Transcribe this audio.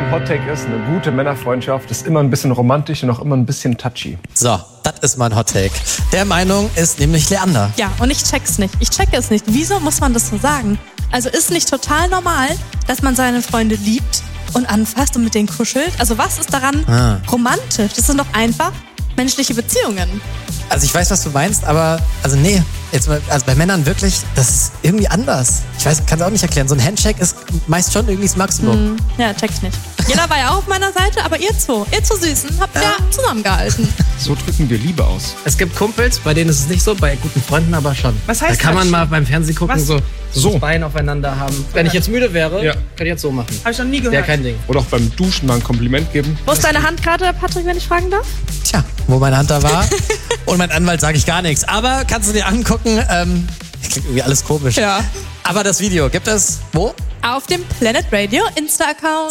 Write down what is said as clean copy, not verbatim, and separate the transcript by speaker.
Speaker 1: Mein Hottake ist, eine gute Männerfreundschaft ist immer ein bisschen romantisch und auch immer ein bisschen touchy.
Speaker 2: So, das ist mein Hottake. Der Meinung ist nämlich Leander.
Speaker 3: Ja, und ich check's nicht. Ich checke es nicht. Wieso muss man das so sagen? Also ist nicht total normal, dass man seine Freunde liebt und anfasst und mit denen kuschelt? Also was ist daran romantisch? Das sind doch einfach menschliche Beziehungen.
Speaker 2: Also ich weiß, was du meinst, aber also nee, jetzt mal, also bei Männern wirklich, das ist irgendwie anders. Ich weiß, kann es auch nicht erklären. So ein Handshake ist meist schon irgendwie das Maximum.
Speaker 3: Ja, check ich nicht. Jeder war ja auch auf meiner Seite, aber ihr zwei Süßen, habt ja zusammengehalten.
Speaker 1: So drücken wir Liebe aus.
Speaker 4: Es gibt Kumpels, bei denen ist es nicht so, bei guten Freunden aber schon.
Speaker 5: Was heißt
Speaker 4: da kann man
Speaker 5: das?
Speaker 4: mal beim Fernsehen gucken,
Speaker 5: Was?
Speaker 4: so
Speaker 1: So.
Speaker 4: das Bein aufeinander haben. Wenn ich jetzt müde wäre,
Speaker 1: Ja.
Speaker 4: könnte ich jetzt so machen.
Speaker 5: Hab ich noch nie gehört.
Speaker 4: Wäre kein Ding.
Speaker 1: Oder auch beim Duschen mal ein Kompliment geben.
Speaker 3: Wo ist deine Hand gerade, Patrick, wenn ich fragen darf?
Speaker 2: Tja, wo meine Hand da war. Und mein Anwalt sage ich gar nichts. Aber kannst du dir angucken, klingt irgendwie alles komisch.
Speaker 3: Ja.
Speaker 2: Aber das Video, gibt es wo?
Speaker 3: Auf dem Planet Radio Insta-Account.